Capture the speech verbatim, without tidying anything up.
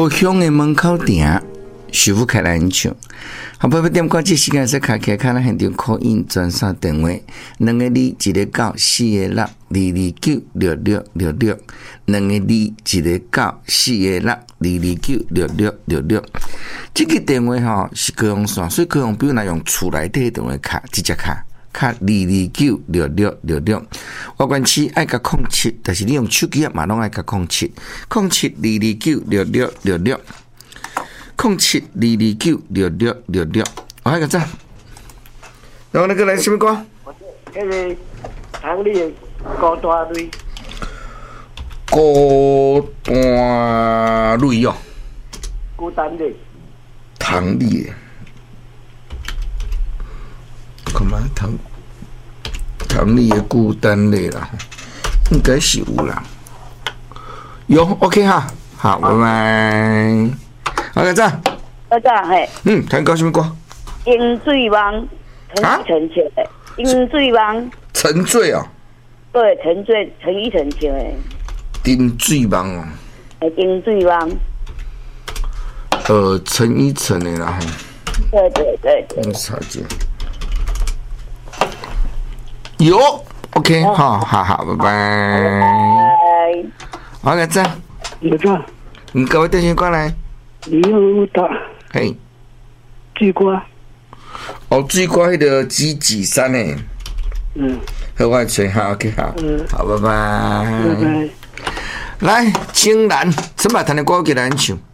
故乡的门口埕，师傅开篮唱。好，宝贝点歌这时间是开开看咱现场call in专线电话，两个二一个九四个六二二九六六六六，两个二一个九四个六二二九六六六六。这个电话吼是高雄线，所以高雄比如若用厝内底电话卡直接卡。卡二二九六六六六，我管市爱甲空七，但是你用手机啊嘛拢爱甲空七，空七二二九六六六六，空七二二九六六六六，我还个赞。然后那个来什么歌？ 那个唐丽的高大瑞， 高大瑞哦， 孤单的唐丽的。看嘛，唐唐丽的孤单类啦，应该是有啦。有 OK 哈，好，拜拜。好，个赞。 大家嘿。 嗯，弹高什么歌？ 饮醉王，陈陈唱的。饮醉王。 沉醉哦。 对，沉醉，陈依晨唱的。 饮醉王哦。 诶，饮醉王。 呃，陈依晨的啦。 对对对对。 我查一下。有 ，OK， 好，好好，拜拜。 拜。 好，个赞。 有赞。 你各位电信过来。 你有打。 嘿。 水瓜。 哦，水瓜迄个几几山诶。 嗯。 好，我吹好 ，OK， 好。嗯。好，拜拜。 拜拜。 来，青兰，陈百潭的歌给咱唱。